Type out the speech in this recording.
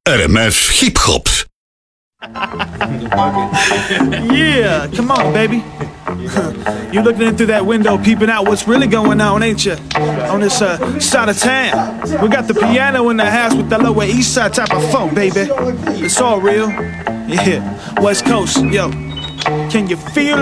RMF Hip Hop. Yeah, come on, baby. You looking in through that window, peeping out what's really going on, ain't you? On this side of town, we got the piano in the house with that Lower East Side type of funk, baby. It's all real. Yeah, West Coast, yo. Can you feel